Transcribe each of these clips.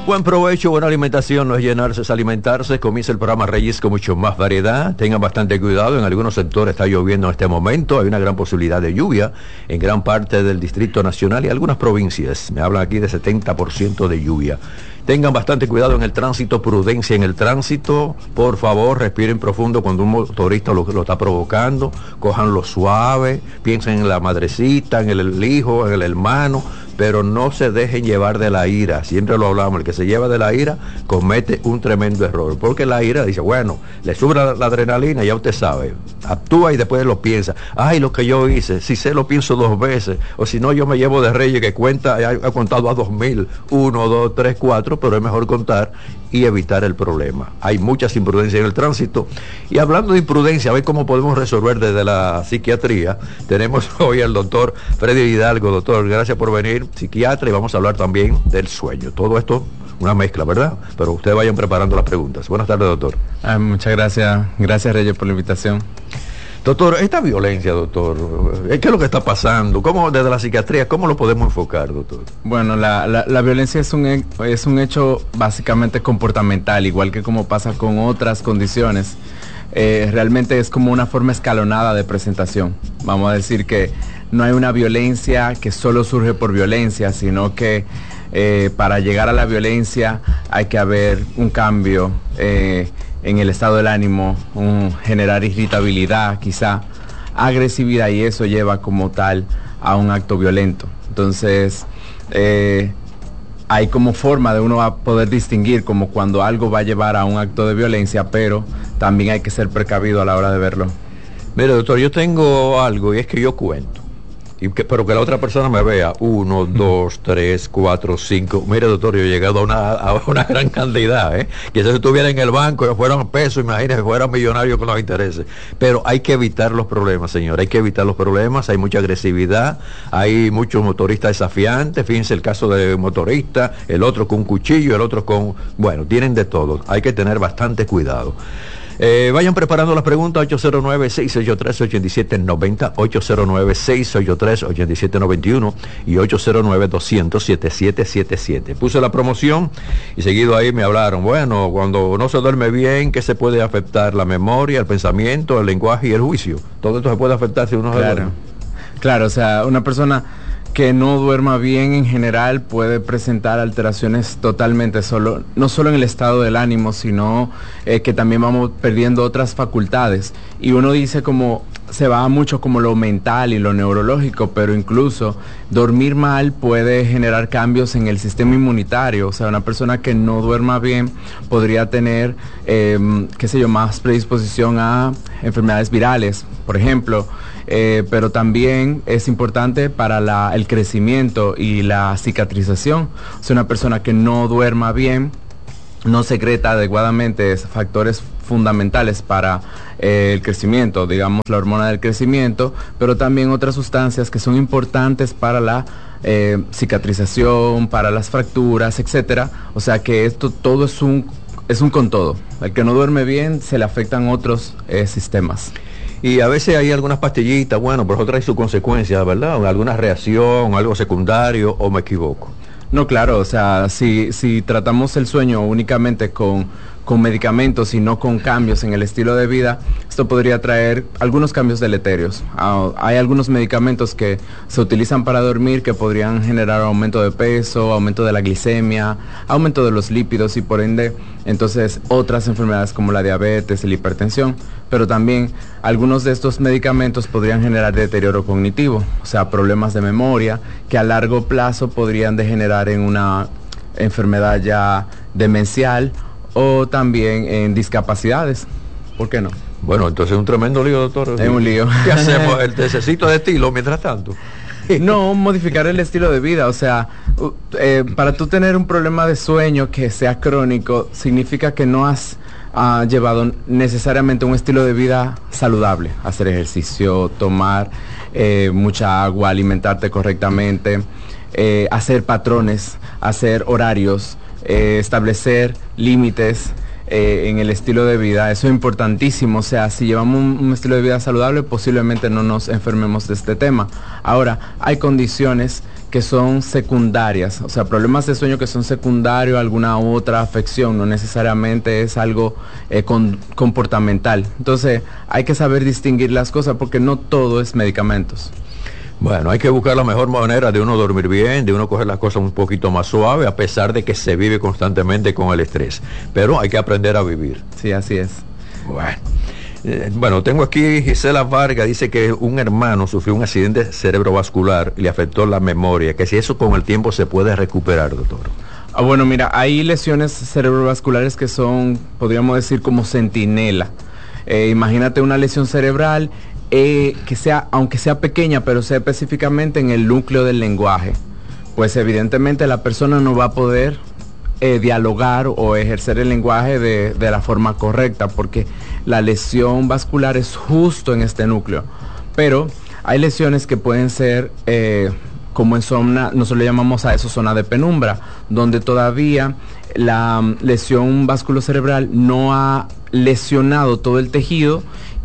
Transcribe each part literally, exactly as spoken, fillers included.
Buen provecho, buena alimentación, no es llenarse, es alimentarse. Comienza el programa Reyes con mucho más variedad. Tengan bastante cuidado, en algunos sectores está lloviendo en este momento. Hay una gran posibilidad de lluvia en gran parte del Distrito Nacional y algunas provincias. Me hablan aquí de setenta por ciento de lluvia. Tengan bastante cuidado en el tránsito, prudencia en el tránsito. Por favor, respiren profundo cuando un motorista lo, lo está provocando. Cójanlo suave, piensen en la madrecita, en el, el hijo, en el hermano, pero no se dejen llevar de la ira. Siempre lo hablamos, el que se lleva de la ira comete un tremendo error, porque la ira dice, bueno, le sube la, la adrenalina, ya usted sabe, actúa y después lo piensa. Ay, lo que yo hice, si sé lo pienso dos veces, o si no yo me llevo de Reyes que cuenta, ha, ha contado a dos mil, uno, dos, tres, cuatro, pero es mejor contar y evitar el problema. Hay muchas imprudencias en el tránsito. Y hablando de imprudencia, a ver cómo podemos resolver desde la psiquiatría. Tenemos hoy al doctor Freddy Hidalgo. Doctor, gracias por venir, psiquiatra, y vamos a hablar también del sueño. Todo esto, una mezcla, ¿verdad? Pero ustedes vayan preparando las preguntas. Buenas tardes, doctor. Ah, muchas gracias. Gracias, Reyes, por la invitación. Doctor, esta violencia, doctor, ¿qué es lo que está pasando? ¿Cómo, desde la psiquiatría, cómo lo podemos enfocar, doctor? Bueno, la, la, la violencia es un, es un hecho básicamente comportamental, igual que como pasa con otras condiciones. Eh, realmente es como una forma escalonada de presentación. Vamos a decir que no hay una violencia que solo surge por violencia, sino que eh, para llegar a la violencia hay que haber un cambio eh, en el estado del ánimo, un, generar irritabilidad, quizá agresividad, y eso lleva como tal a un acto violento. Entonces, eh, hay como forma de uno a poder distinguir como cuando algo va a llevar a un acto de violencia, pero también hay que ser precavido a la hora de verlo. Mire, doctor, yo tengo algo y es que yo cuento. Y que, pero que la otra persona me vea, uno, dos, tres, cuatro, cinco. Mire, doctor, yo he llegado a una, a una gran cantidad, ¿eh? Que si estuviera en el banco, que fueran pesos, imagínese, fuera millonario con los intereses. Pero hay que evitar los problemas, señor, hay que evitar los problemas. Hay mucha agresividad, hay muchos motoristas desafiantes. Fíjense el caso de un motorista, el otro con un cuchillo, el otro con... Bueno, tienen de todo, hay que tener bastante cuidado. Eh, vayan preparando las preguntas. Ocho cero nueve, seis ocho tres, ocho siete nueve cero, ocho cero nueve, seis ocho tres, ocho siete nueve uno y ocho cero nueve, dos cero cero, siete siete siete siete. Puse la promoción y seguido ahí me hablaron, bueno, cuando no se duerme bien, ¿qué se puede afectar? La memoria, el pensamiento, el lenguaje y el juicio. Todo esto se puede afectar si uno se Claro, duerme. claro, o sea, una persona que no duerma bien en general puede presentar alteraciones totalmente, solo, no solo en el estado del ánimo, sino eh, que también vamos perdiendo otras facultades. Y uno dice como, se va mucho como lo mental y lo neurológico, pero incluso dormir mal puede generar cambios en el sistema inmunitario. O sea, una persona que no duerma bien podría tener, eh, qué sé yo, más predisposición a enfermedades virales, por ejemplo. Eh, pero también es importante para la, el crecimiento y la cicatrización. O sea, una persona que no duerma bien no secreta adecuadamente factores fundamentales para eh, el crecimiento, digamos la hormona del crecimiento, pero también otras sustancias que son importantes para la eh, cicatrización, para las fracturas, etcétera. O sea que esto todo es un, es un con todo. El que no duerme bien se le afectan otros eh, sistemas. Y a veces hay algunas pastillitas, bueno, pero eso trae sus consecuencias, ¿verdad? Alguna reacción, algo secundario, ¿o me equivoco? No, claro, o sea, si, si tratamos el sueño únicamente con, con medicamentos y no con cambios en el estilo de vida, esto podría traer algunos cambios deleterios. Uh, hay algunos medicamentos que se utilizan para dormir que podrían generar aumento de peso, aumento de la glicemia, aumento de los lípidos y por ende, entonces otras enfermedades como la diabetes y la hipertensión. Pero también algunos de estos medicamentos podrían generar deterioro cognitivo, o sea, problemas de memoria que a largo plazo podrían degenerar en una enfermedad ya demencial o también en discapacidades. ¿Por qué no? Bueno, entonces es un tremendo lío, doctor. Es un lío. ¿Qué hacemos? ¿El necesito de estilo mientras tanto? No, modificar el estilo de vida, o sea, uh, eh, para tú tener un problema de sueño que sea crónico, significa que no has uh, llevado necesariamente un estilo de vida saludable, hacer ejercicio, tomar eh, mucha agua, alimentarte correctamente, eh, hacer patrones, hacer horarios, eh, establecer límites. Eh, en el estilo de vida, eso es importantísimo. O sea, si llevamos un, un estilo de vida saludable, posiblemente no nos enfermemos de este tema. Ahora, hay condiciones que son secundarias, o sea, problemas de sueño que son secundarios a alguna otra afección, no necesariamente es algo eh, con, comportamental. Entonces, hay que saber distinguir las cosas porque no todo es medicamentos. Bueno, hay que buscar la mejor manera de uno dormir bien, de uno coger las cosas un poquito más suave, a pesar de que se vive constantemente con el estrés. Pero hay que aprender a vivir. Sí, así es. Bueno. Bueno, tengo aquí Gisela Vargas, dice que un hermano sufrió un accidente cerebrovascular y le afectó la memoria, que si eso con el tiempo se puede recuperar, doctor. Ah, bueno, mira, hay lesiones cerebrovasculares que son, podríamos decir, como centinela. Eh, imagínate una lesión cerebral eh, que sea, aunque sea pequeña, pero sea específicamente en el núcleo del lenguaje. Pues evidentemente la persona no va a poder Eh, dialogar o ejercer el lenguaje de, de la forma correcta, porque la lesión vascular es justo en este núcleo. Pero hay lesiones que pueden ser eh, como en zona, nosotros le llamamos a eso zona de penumbra, donde todavía la um, lesión vasculocerebral no ha lesionado todo el tejido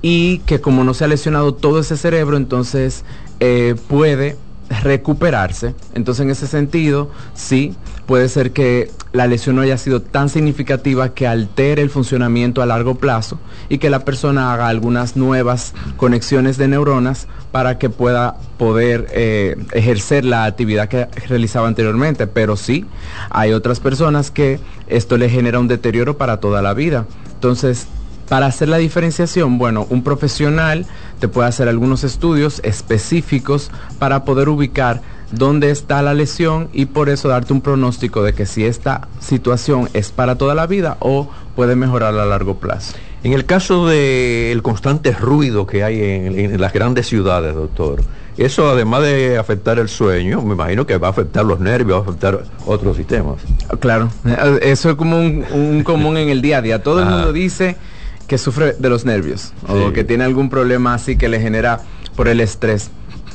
y que como no se ha lesionado todo ese cerebro, entonces eh, puede recuperarse. Entonces, en ese sentido, sí, puede ser que la lesión no haya sido tan significativa que altere el funcionamiento a largo plazo y que la persona haga algunas nuevas conexiones de neuronas para que pueda poder eh, ejercer la actividad que realizaba anteriormente. Pero sí, hay otras personas que esto le genera un deterioro para toda la vida. Entonces, para hacer la diferenciación, bueno, un profesional te puede hacer algunos estudios específicos para poder ubicar dónde está la lesión y por eso darte un pronóstico de que si esta situación es para toda la vida o puede mejorar a largo plazo. En el caso del constante ruido que hay en, en las grandes ciudades, doctor, eso además de afectar el sueño, me imagino que va a afectar los nervios, va a afectar otros sistemas. Claro, eso es como un, un común en el día a día. Todo el mundo dice que sufre de los nervios, sí, o que tiene algún problema así que le genera por el estrés.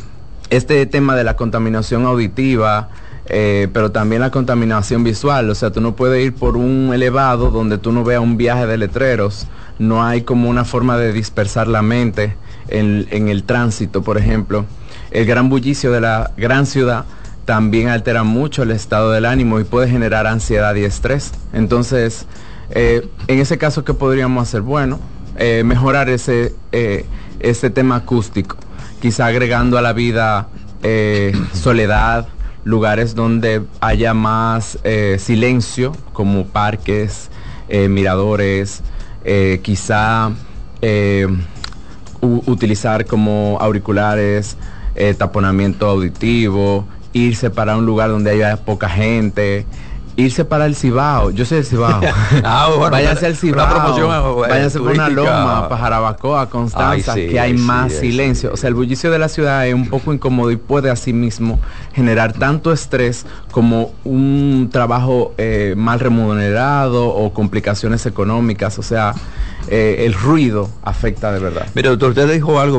Este tema de la contaminación auditiva, eh, pero también la contaminación visual, o sea, tú no puedes ir por un elevado donde tú no veas un viaje de letreros, no hay como una forma de dispersar la mente en, en el tránsito, por ejemplo. El gran bullicio de la gran ciudad también altera mucho el estado del ánimo y puede generar ansiedad y estrés. Entonces, Eh, en ese caso, ¿qué podríamos hacer? Bueno, eh, mejorar ese, eh, ese tema acústico, quizá agregando a la vida eh, soledad, lugares donde haya más eh, silencio, como parques, eh, miradores, eh, quizá eh, utilizar como auriculares, eh, taponamiento auditivo, irse para un lugar donde haya poca gente, irse para el Cibao. Yo soy del Cibao. Ah, bueno, váyanse al Cibao, promoción, váyanse por una loma, para Jarabacoa, Constanza, Ay, sí, que hay más sí, silencio. Sí, o sea, el bullicio de la ciudad es un poco incómodo y puede asimismo generar tanto estrés como un trabajo eh, mal remunerado o complicaciones económicas. O sea, eh, el ruido afecta de verdad. Mira, doctor, usted dijo algo